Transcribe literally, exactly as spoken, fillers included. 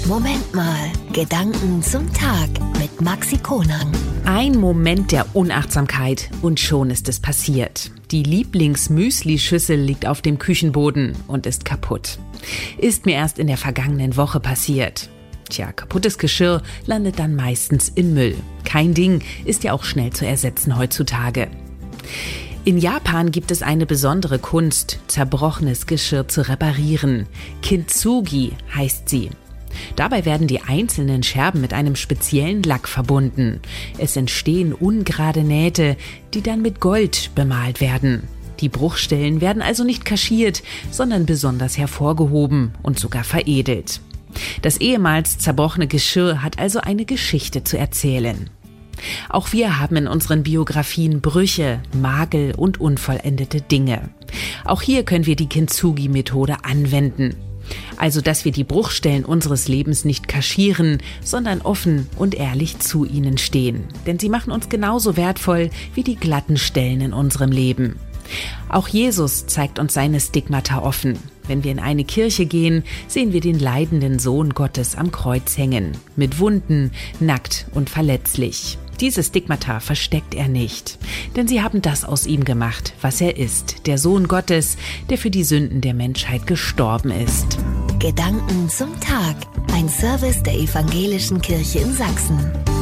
Moment mal, Gedanken zum Tag mit Maxi Konang. Ein Moment der Unachtsamkeit und schon ist es passiert. Die Lieblings-Müsli-Schüssel liegt auf dem Küchenboden und ist kaputt. Ist mir erst in der vergangenen Woche passiert. Tja, kaputtes Geschirr landet dann meistens im Müll. Kein Ding, ist ja auch schnell zu ersetzen heutzutage. In Japan gibt es eine besondere Kunst, zerbrochenes Geschirr zu reparieren. Kintsugi heißt sie. Dabei werden die einzelnen Scherben mit einem speziellen Lack verbunden. Es entstehen ungerade Nähte, die dann mit Gold bemalt werden. Die Bruchstellen werden also nicht kaschiert, sondern besonders hervorgehoben und sogar veredelt. Das ehemals zerbrochene Geschirr hat also eine Geschichte zu erzählen. Auch wir haben in unseren Biografien Brüche, Makel und unvollendete Dinge. Auch hier können wir die Kintsugi-Methode anwenden. Also, dass wir die Bruchstellen unseres Lebens nicht kaschieren, sondern offen und ehrlich zu ihnen stehen. Denn sie machen uns genauso wertvoll wie die glatten Stellen in unserem Leben. Auch Jesus zeigt uns seine Stigmata offen. Wenn wir in eine Kirche gehen, sehen wir den leidenden Sohn Gottes am Kreuz hängen. Mit Wunden, nackt und verletzlich. Diese Stigmata versteckt er nicht. Denn sie haben das aus ihm gemacht, was er ist. Der Sohn Gottes, der für die Sünden der Menschheit gestorben ist. Gedanken zum Tag. Ein Service der Evangelischen Kirche in Sachsen.